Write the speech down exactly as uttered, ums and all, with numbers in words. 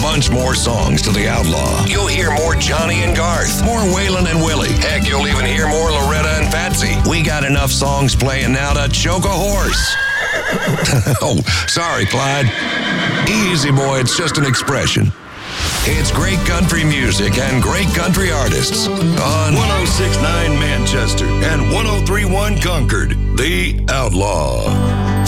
punch more songs to the outlaw. You'll hear more Johnny and Garth, more Waylon and Willie. Heck, you'll even hear more Loretta and Patsy. We got enough songs playing now to choke a horse. Oh, sorry, Clyde. Easy, boy, it's just an expression. It's great country music and great country artists on one oh six point nine Manchester and one oh three point one Concord, The Outlaw.